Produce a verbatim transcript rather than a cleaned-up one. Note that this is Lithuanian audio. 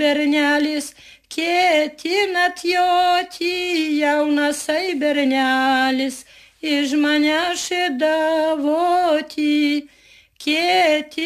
bernelis, ketinat joti, jaunasai bernelis, iš manęs šėdavoti. Keti